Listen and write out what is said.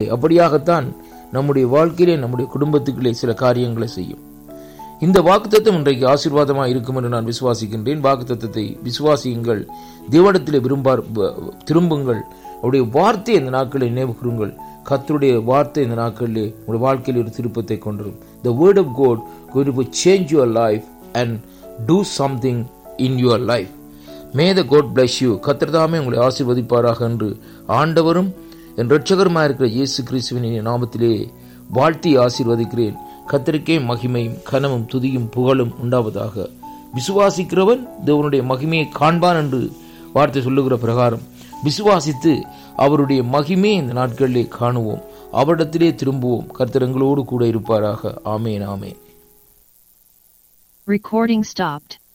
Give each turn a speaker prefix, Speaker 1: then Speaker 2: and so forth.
Speaker 1: அப்படியாகத்தான் நம்முடைய வாழ்க்கையிலே, நம்முடைய குடும்பத்துக்குள்ளே சில காரியங்களை செய்யும். இந்த வாக்குத்தத்தம் இன்றைக்கு ஆசீர்வாதமாக இருக்கும் என்று நான் விசுவாசிக்கின்றேன். வாக்குத்தத்தத்தை விசுவாசியுங்கள், தேவனிடத்திலே திரும்புங்கள், அவருடைய வார்த்தை இந்த நாட்களில் நினைவு கூறுங்கள். கர்த்தருடைய வார்த்தை இந்த நாட்களிலே உங்களுடைய வாழ்க்கையில் ஒரு திருப்பத்தை கொண்டு வரும். The word of God going to change your life and do something in your life. May the God bless you. கர்த்தர் தாமே உங்களை ஆசீர்வதிப்பாராக என்று ஆண்டவரும் என் இரட்சகருமாக இருக்கிற இயேசு கிறிஸ்துவின் நாமத்திலே வாழ்த்தி ஆசீர்வதிக்கிறேன். கர்த்தருக்கே மகிமையும் கனமும் துதியும் புகழும் உண்டாவதாக. விசுவாசிக்கிறவன் தேவனுடைய மகிமையை காண்பான் என்று வார்த்தை சொல்லுகிற பிரகாரம் விசுவாசித்து அவருடைய மகிமையை இந்த நாட்களிலே காணுவோம், அவரிடத்திலே திரும்புவோம். கர்த்தர் எங்களோடு கூட இருப்பாராக. ஆமேன், ஆமேன்.
Speaker 2: Recording stopped.